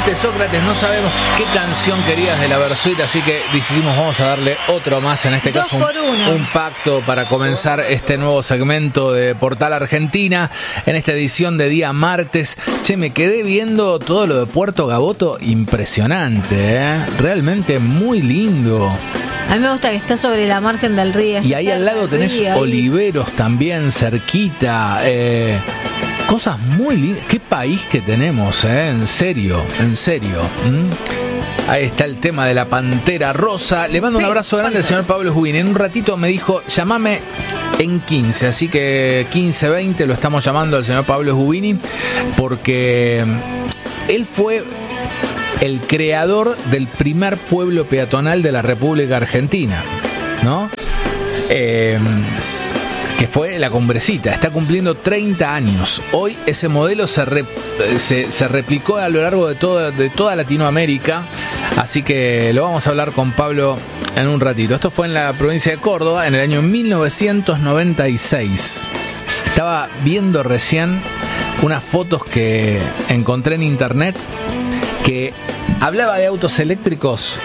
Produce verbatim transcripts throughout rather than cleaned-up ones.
dijiste, Sócrates, no sabemos qué canción querías de la Versuit, así que decidimos vamos a darle otro más, en este Dos caso un, por uno. un pacto para comenzar este nuevo segmento de Portal Argentina, en esta edición de día martes. Che, me quedé viendo todo lo de Puerto Gaboto, impresionante, ¿eh? Realmente muy lindo. A mí me gusta que está sobre la margen del río. Y ahí al lado tenés río, oliveros también, cerquita. Eh, cosas muy lindas. Qué país que tenemos, eh, en serio, en serio. ¿Mm? Ahí está el tema de la Pantera Rosa. Le mando un abrazo grande al señor Pablo Jubini. En un ratito me dijo, llamame en quince. Así que quince veinte lo estamos llamando al señor Pablo Jubini, porque él fue el creador del primer pueblo peatonal de la República Argentina, ¿no? Eh, que fue La Cumbrecita. Está cumpliendo treinta años. Hoy ese modelo se, re, se, se replicó a lo largo de, todo, de toda Latinoamérica. Así que lo vamos a hablar con Pablo en un ratito. Esto fue en la provincia de Córdoba en el año mil novecientos noventa y seis. Estaba viendo recién unas fotos que encontré en internet que hablaba de autos eléctricos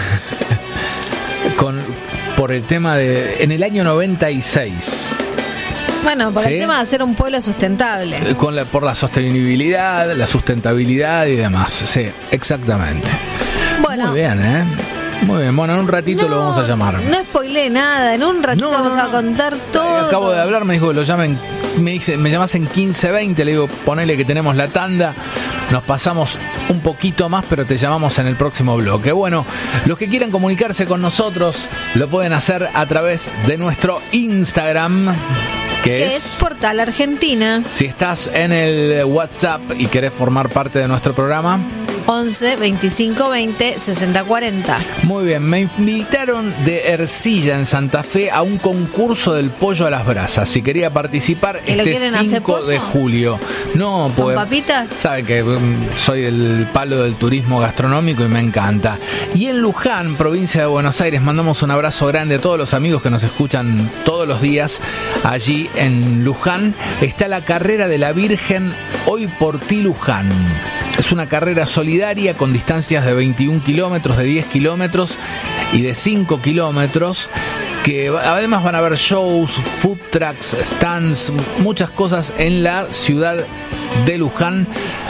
con, por el tema de... en el año noventa y seis. Bueno, por ¿Sí? el tema de hacer un pueblo sustentable. Con la, por la sostenibilidad, la sustentabilidad y demás. Sí, exactamente. Bueno. Muy bien, ¿eh? Muy bien. Bueno, en un ratito No, lo vamos a llamar. No spoileé nada. En un ratito No, no, vamos a no. contar todo. Acabo de hablar, me dijo que lo llamen. Me dice, me llamas en quince veinte, le digo, ponele que tenemos la tanda, nos pasamos un poquito más, pero te llamamos en el próximo bloque. Bueno, los que quieran comunicarse con nosotros lo pueden hacer a través de nuestro Instagram, que Que es... es Portal Argentina. Si estás en el WhatsApp y querés formar parte de nuestro programa, once veinticinco veinte sesenta cuarenta. muy bien, me invitaron de Ercilla en Santa Fe a un concurso del pollo a las brasas. Si quería participar ¿Que lo este quieren hacer cinco de pollo? julio. No, ¿Con pues papitas? saben que um, soy del palo del turismo gastronómico y me encanta. Y en Luján, provincia de Buenos Aires, mandamos un abrazo grande a todos los amigos que nos escuchan todos los días. Allí en Luján está la carrera de la Virgen Hoy por Ti Luján. Es una carrera solidaria con distancias de veintiún kilómetros, de diez kilómetros y de cinco kilómetros, que además van a haber shows, food trucks, stands, muchas cosas en la ciudad de Luján.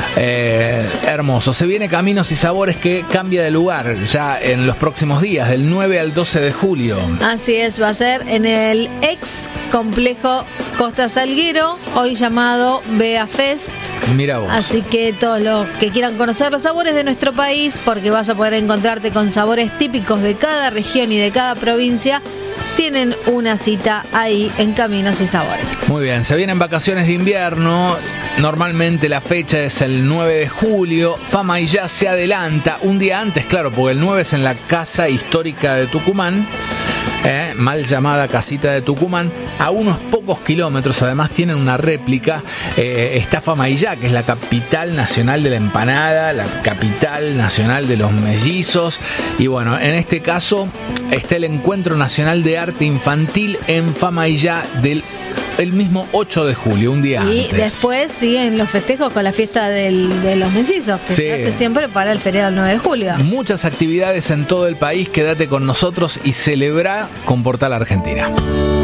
Eh, hermoso. Se viene Caminos y Sabores, que cambia de lugar ya en los próximos días, del nueve al doce de julio. Así es, va a ser en el ex complejo Costa Salguero, hoy llamado Bea Fest. Mira vos. Así que todos los que quieran conocer los sabores de nuestro país, porque vas a poder encontrarte con sabores típicos de cada región y de cada provincia, tienen una cita ahí en Caminos y Sabores. Muy bien, se vienen vacaciones de invierno. Normalmente la fecha es el nueve de julio. Fama y Jazz se adelanta un día antes, claro, porque el nueve es en la Casa Histórica de Tucumán. Eh, mal llamada Casita de Tucumán, a unos pocos kilómetros. Además tienen una réplica. eh, está Fama y Ya, que es la capital nacional de la empanada, la capital nacional de los mellizos. Y bueno, en este caso está el Encuentro Nacional de Arte Infantil en Fama y Ya del el mismo ocho de julio, un día Y antes. después siguen los festejos con la fiesta del, de los mellizos, que Sí. se hace siempre para el feriado del nueve de julio. Muchas actividades en todo el país. Quédate con nosotros y celebra con Portal Argentina.